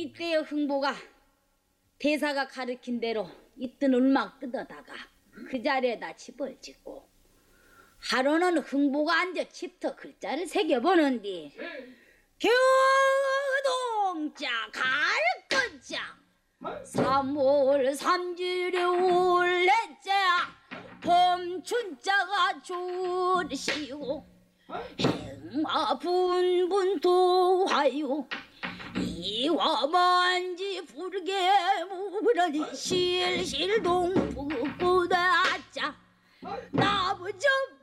이때의 흥보가 대사가 가르친 대로 있던 울막 뜯어다가 그 자리에다 집을 짓고 하루는 흥보가 앉아 집터 글자를 새겨보는디 교동자 갈것자 3월 3일에 올해자 봄춘자가 줄시고 행마 분분 도화요 이와 만지 부르게 물으니 실실 동북구다자 나부접